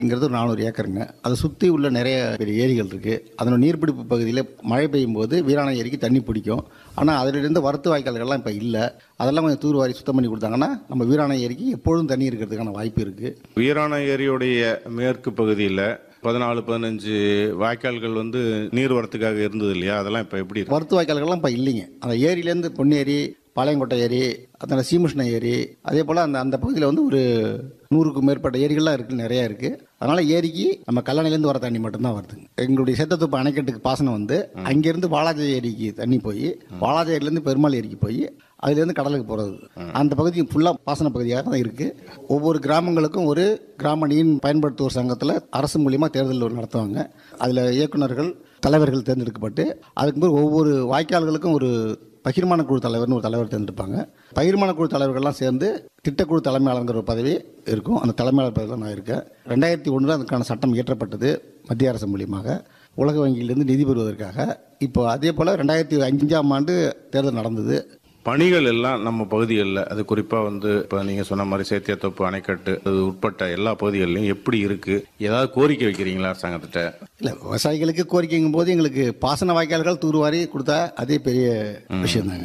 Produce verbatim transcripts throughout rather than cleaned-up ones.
இங்கிறது ஒரு நானூறு ஏக்கருங்க. அதை சுற்றி உள்ள நிறைய பெரிய ஏரிகள் இருக்குது. அதனோட நீர்பிடிப்பு பகுதியில் மழை பெய்யும் போது வீராணை ஏரிக்கு தண்ணி பிடிக்கும். ஆனால் அதிலிருந்து வரத்து வாய்க்கால்கள்லாம் இப்போ இல்லை. அதெல்லாம் கொஞ்சம் தூர்வாரி சுத்தம் பண்ணி கொடுத்தாங்கன்னா நம்ம வீராணை ஏரிக்கு எப்பொழுதும் தண்ணி இருக்கிறதுக்கான வாய்ப்பு இருக்குது. வீராணை ஏரியுடைய மேற்கு பகுதியில் பதினாலு பதினஞ்சு வாய்க்கால்கள் வந்து நீர்வரத்துக்காக இருந்தது இல்லையா? அதெல்லாம் இப்போ எப்படி இருக்கு? வரத்து வாய்க்கால்கள்லாம் இப்போ இல்லைங்க. அந்த ஏரியிலேருந்து பொன்னேரி, பாளையங்கோட்டை ஏரி, அதனால் சீமுஷ்ண ஏரி, அதே போல் அந்த அந்த பகுதியில் வந்து ஒரு நூறுக்கும் மேற்பட்ட ஏரிகள்லாம் இருக்குது, நிறையா இருக்குது. அதனால் ஏரிக்கு நம்ம கல்லணையிலேருந்து வர தண்ணி மட்டும்தான் வருதுங்க. எங்களுடைய சேத்தத்தோப்பு அணைக்கட்டுக்கு பாசனம் வந்து அங்கேருந்து வாலாஜா ஏரிக்கு தண்ணி போய் வாலாஜா ஏரியிலேருந்து பெருமாள் ஏரிக்கு போய் அதுலேருந்து கடலுக்கு போகிறது. அந்த பகுதி ஃபுல்லாக பாசன பகுதியாக தான் இருக்குது. ஒவ்வொரு கிராமங்களுக்கும் ஒரு கிராம நீர் பயன்படுத்துவோர் சங்கத்தில் அரசு மூலியமாக தேர்தல் நடத்துவாங்க. அதில் இயக்குநர்கள், தலைவர்கள் தேர்ந்தெடுக்கப்பட்டு அதுக்கு பிறகு ஒவ்வொரு வாய்க்கால்களுக்கும் ஒரு பகிர்மான குழு தலைவர்னு ஒரு தலைவர் தேர்ந்தெடுப்பாங்க. பகிர்மான குழு தலைவர்கள்லாம் சேர்ந்து திட்டக்குழு தலைமையாளர் ஒரு பதவி இருக்கும். அந்த தலைமையாளர் பதவியில் நான் இருக்கேன். ரெண்டாயிரத்தி ஒன்றில் அதுக்கான சட்டம் இயற்றப்பட்டது மத்திய அரசு மூலியமாக உலக வங்கியிலிருந்து நிதி பெறுவதற்காக. இப்போ அதே போல் ரெண்டாயிரத்தி அஞ்சாம் ஆண்டு தேர்தல் நடந்தது. பணிகள் எல்லாம் நம்ம பகுதிகளில், அது குறிப்பாக வந்து இப்போ நீங்கள் சொன்ன மாதிரி சேத்தியாத்தோப்பு அணைக்கட்டு அது உட்பட்ட எல்லா பகுதிகளிலும் எப்படி இருக்குது? ஏதாவது கோரிக்கை வைக்கிறீங்களா அரசாங்கத்திட்ட? இல்லை, விவசாயிகளுக்கு கோரிக்கைங்கும் போது எங்களுக்கு பாசன வாய்க்கால்கள் தூர்வாரி கொடுத்தா அதே பெரிய விஷயம் தாங்க.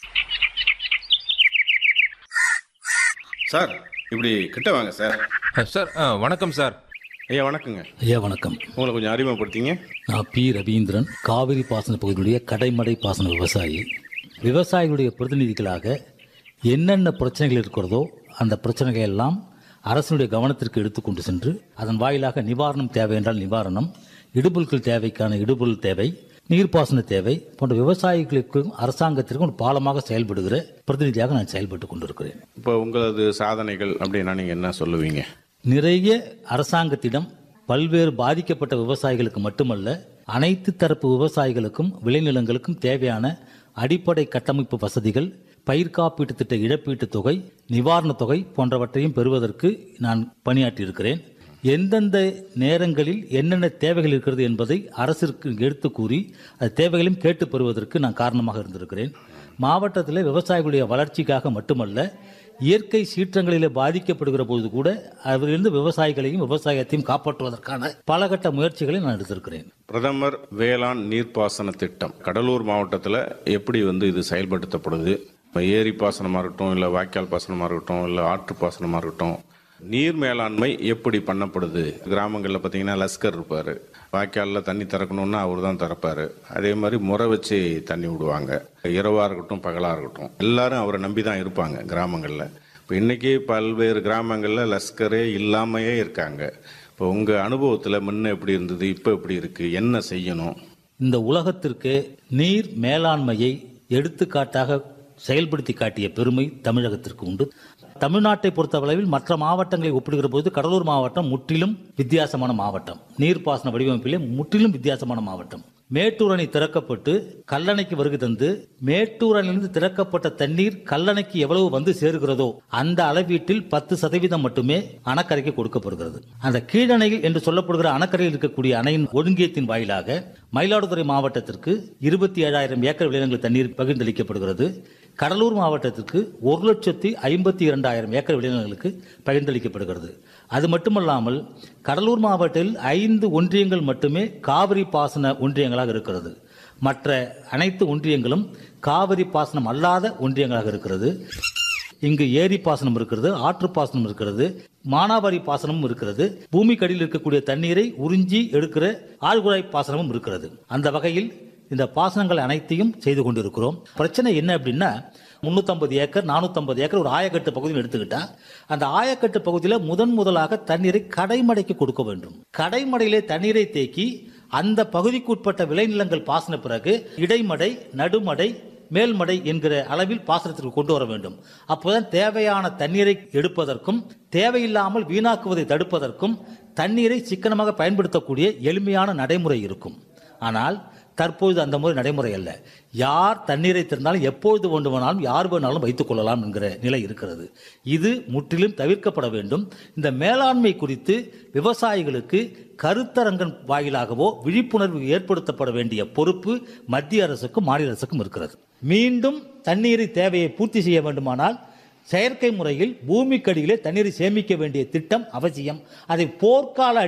சார், இப்படி கிட்ட வாங்க சார். சார் வணக்கம் சார். ஐயா வணக்கங்க. ஐயா வணக்கம். உங்களை கொஞ்சம் அறிமுகப்படுத்திங்க. நான் பி ரவீந்திரன், காவிரி பாசன பகுதியுடைய கடைமடை பாசன விவசாயி. விவசாயிகளுடைய பிரதிநிதிகளாக என்னென்ன பிரச்சனைகள் இருக்கிறதோ அந்த பிரச்சனைகள் எல்லாம் அரசனுடைய கவனத்திற்கு எடுத்துக்கொண்டு சென்று அதன் வாயிலாக நிவாரணம் தேவை என்றால் நிவாரணம், இடுபொருட்கள் தேவைக்கான இடுபொருள் தேவை, நீர்ப்பாசன தேவை போன்ற விவசாயிகளுக்கும் அரசாங்கத்திற்கும் ஒரு பாலமாக செயல்படுகிற பிரதிநிதியாக நான் செயல்பட்டு கொண்டிருக்கிறேன். இப்போ உங்களது சாதனைகள் அப்படின்னா நீங்கள் என்ன சொல்லுவீங்க? நிறைய அரசாங்கத்திடம் பல்வேறு பாதிக்கப்பட்ட விவசாயிகளுக்கு மட்டுமல்ல, அனைத்து தரப்பு விவசாயிகளுக்கும் விளைநிலங்களுக்கும் தேவையான அடிப்படை கட்டமைப்பு வசதிகள், பயிர் காப்பீட்டு திட்ட இழப்பீட்டு தொகை, நிவாரணத் தொகை போன்றவற்றையும் பெறுவதற்கு நான் பணியாற்றியிருக்கிறேன். எந்தெந்த நேரங்களில் என்னென்ன தேவைகள் இருக்கிறது என்பதை அரசிற்கு எடுத்து கூறி அந்த தேவைகளையும் கேட்டு பெறுவதற்கு நான் காரணமாக இருந்திருக்கிறேன். மாவட்டத்தில் விவசாயிகளுடைய வளர்ச்சிக்காக மட்டுமல்ல, இயற்கை சீற்றங்களில் பாதிக்கப்படுகிற போது கூட அதிலிருந்து விவசாயிகளையும் விவசாயத்தையும் காப்பாற்றுவதற்கான பல கட்ட முயற்சிகளை நான் எடுத்திருக்கிறேன். பிரதமர் வேளாண் நீர்ப்பாசன திட்டம் கடலூர் மாவட்டத்தில் எப்படி வந்து இது செயல்படுத்தப்படுது? இப்போ ஏரி பாசனமாக இருக்கட்டும், இல்லை வாய்க்கால் பாசனமாக இருக்கட்டும், இல்லை ஆற்று பாசனமாக இருக்கட்டும், நீர் மேலாண்மை எப்படி பண்ணப்படுது? கிராமங்களில் பார்த்தீங்கன்னா லஸ்கர் இருப்பார், வாய்க்காலில் தண்ணி திறக்கணுன்னா அவர் தான் திறப்பார். அதே மாதிரி முறை வச்சு தண்ணி விடுவாங்க. இரவாக இருக்கட்டும் பகலாக இருக்கட்டும் எல்லாரும் அவரை நம்பி தான் இருப்பாங்க கிராமங்களில். இப்போ இன்றைக்கி பல்வேறு கிராமங்களில் லஸ்கரே இல்லாமையே இருக்காங்க. இப்போ உங்கள் அனுபவத்தில் முன்ன எப்படி இருந்தது, இப்போ எப்படி இருக்குது, என்ன செய்யணும்? இந்த உலகத்திற்கு நீர் மேலாண்மையை எடுத்துக்காட்டாக செயல்படுத்தி காட்டிய பெருமை தமிழகத்திற்கு உண்டு. தமிழ்நாட்டை பொறுத்தளவில் மற்ற மாவட்டங்களை ஒப்பிடுகிற போது கடலூர் மாவட்டம் முற்றிலும் வித்தியாசமான மாவட்டம். நீர்ப்பாசன வடிவமைப்பிலே முற்றிலும் வித்தியாசமான மாவட்டம். மேட்டூர் அணை திறக்கப்பட்டு கல்லணைக்கு வருகை தந்து மேட்டூர் அணையிலிருந்து திறக்கப்பட்ட தண்ணீர் கல்லணைக்கு எவ்வளவு வந்து சேருகிறதோ அந்த அளவீட்டில் பத்து சதவீதம் மட்டுமே அணக்கரைக்கு கொடுக்கப்படுகிறது. அந்த கீழணையில் என்று சொல்லப்படுகிற அணக்கரையில் இருக்கக்கூடிய அணையின் ஒழுங்கியத்தின் வாயிலாக மயிலாடுதுறை மாவட்டத்திற்கு இருபத்தி ஏழாயிரம் ஏக்கர் விளைநிலங்கள் தண்ணீர் பகிர்ந்தளிக்கப்படுகிறது. கடலூர் மாவட்டத்திற்கு ஒரு லட்சத்தி ஐம்பத்தி இரண்டாயிரம் ஏக்கர் விளைநிலங்களுக்கு பகிர்ந்தளிக்கப்படுகிறது. அது மட்டுமல்லாமல் கடலூர் மாவட்டத்தில் ஐந்து ஒன்றியங்கள் மட்டுமே காவிரி பாசன ஒன்றியங்களாக இருக்கிறது. மற்ற அனைத்து ஒன்றியங்களும் காவிரி பாசனம் அல்லாத ஒன்றியங்களாக இருக்கிறது. இங்கு ஏரி பாசனம் இருக்கிறது, ஆற்று பாசனம் இருக்கிறது, மானாவாரி பாசனமும் இருக்கிறது. பூமிக்கடியில் இருக்கக்கூடிய தண்ணீரை உறிஞ்சி எடுக்கிற ஆழ்குழாய் பாசனமும் இருக்கிறது. அந்த வகையில் இந்த பாசனங்கள் அனைத்தையும் செய்து கொண்டிருக்கிறோம். பிரச்சனை என்ன அப்படின்னா, முன்னூத்தி ஐம்பது ஏக்கர் நானூத்தி ஐம்பது ஏக்கர் ஒரு ஆயக்கட்டு பகுதியில் எடுத்துக்கிட்டா அந்த ஆயக்கட்டு பகுதியில் முதன் முதலாக தண்ணீரை கடைமடைக்கு கொடுக்க வேண்டும். கடைமடையிலே தண்ணீரை தேக்கி அந்த பகுதிக்கு உட்பட்ட விளைநிலங்கள் பாசன பிறகு இடைமடை, நடுமடை, மேல்மடை என்கிற அளவில் பாசனத்திற்கு கொண்டு வர வேண்டும். அப்போதான் தேவையான தண்ணீரை எடுப்பதற்கும் தேவையில்லாமல் வீணாக்குவதை தடுப்பதற்கும் தண்ணீரை சிக்கனமாக பயன்படுத்தக்கூடிய எளிமையான நடைமுறை இருக்கும். ஆனால் தற்போது அந்த முறை நடைமுறை அல்ல. யார் தண்ணீரை திறந்தாலும் எப்பொழுது வேண்டுமானாலும் யார் வேணாலும் வைத்துக் கொள்ளலாம் என்கிற நிலை இருக்கிறது. இது முற்றிலும் தவிர்க்கப்பட வேண்டும். இந்த மேலாண்மை குறித்து விவசாயிகளுக்கு கருத்தரங்கன் வாயிலாகவோ விழிப்புணர்வு ஏற்படுத்தப்பட வேண்டிய பொறுப்பு மத்திய அரசுக்கும் மாநில அரசுக்கும் இருக்கிறது. மீண்டும் தண்ணீரை தேவையை பூர்த்தி செய்ய வேண்டுமானால் செயற்கை முறையில் பூமிக்கடியிலே தண்ணீரை சேமிக்க வேண்டிய திட்டம் அவசியம். அதை போர்க்கால